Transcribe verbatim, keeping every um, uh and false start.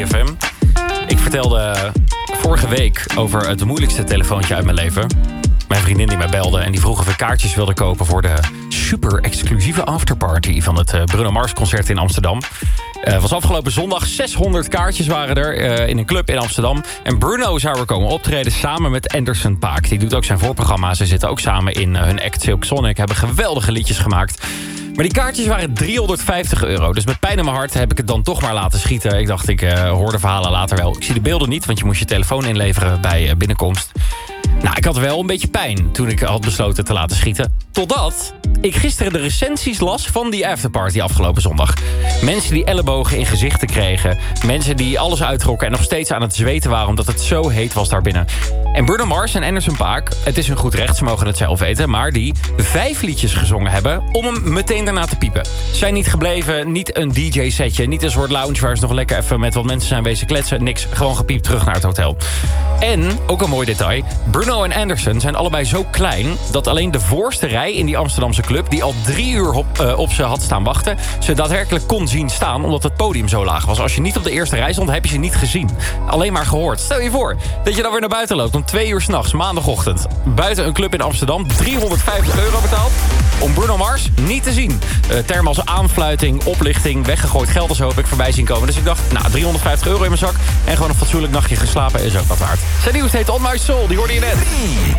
F M. Ik vertelde vorige week over het moeilijkste telefoontje uit mijn leven. Mijn vriendin die mij belde en die vroeg of ik kaartjes wilde kopen voor de super exclusieve afterparty van het Bruno Mars concert in Amsterdam. Het uh, was afgelopen zondag. zeshonderd kaartjes waren er uh, in een club in Amsterdam. En Bruno zou er komen optreden samen met Anderson .Paak. Die doet ook zijn voorprogramma. Ze zitten ook samen in uh, hun act Silk Sonic. Hebben geweldige liedjes gemaakt. Maar die kaartjes waren driehonderdvijftig euro. Dus met pijn in mijn hart heb ik het dan toch maar laten schieten. Ik dacht, ik uh, hoor de verhalen later wel. Ik zie de beelden niet, want je moest je telefoon inleveren bij uh, binnenkomst. Nou, ik had wel een beetje pijn toen ik had besloten te laten schieten. Totdat ik gisteren de recensies las van die afterparty afgelopen zondag. Mensen die ellebogen in gezichten kregen. Mensen die alles uittrokken en nog steeds aan het zweten waren omdat het zo heet was daar binnen. En Bruno Mars en Anderson .Paak, het is hun goed recht, ze mogen het zelf weten, maar die vijf liedjes gezongen hebben om hem meteen daarna te piepen. Zijn niet gebleven, niet een D J-setje, niet een soort lounge waar ze nog lekker even met wat mensen zijn wezen kletsen. Niks, gewoon gepiept terug naar het hotel. En, ook een mooi detail, Bruno en Anderson zijn allebei zo klein dat alleen de voorste rij in die Amsterdamse club, die al drie uur op, uh, op ze had staan wachten, ze daadwerkelijk kon zien staan omdat het podium zo laag was. Als je niet op de eerste rij stond, heb je ze niet gezien. Alleen maar gehoord. Stel je voor dat je dan weer naar buiten loopt om twee uur 's nachts, maandagochtend. Buiten een club in Amsterdam, driehonderdvijftig euro betaald om Bruno Mars niet te zien. Uh, termen als aanfluiting, oplichting, weggegooid geld als hoop ik voorbij zien komen. Dus ik dacht, nou, driehonderdvijftig euro in mijn zak en gewoon een fatsoenlijk nachtje geslapen is ook wat waard. Zijn nieuws heet On My Soul, die hoorde je net.